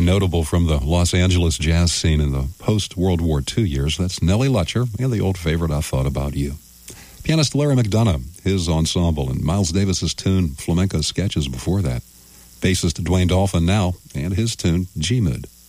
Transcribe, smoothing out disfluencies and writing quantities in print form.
Somebody notable from the Los Angeles jazz scene in the post-World War II years. That's Nellie Lutcher and the old favorite, I Thought About You. Pianist Larry McDonough, his ensemble, and Miles Davis's tune, Flamenco Sketches before that. Bassist Dwayne Dolphin now, and his tune, G-Mood.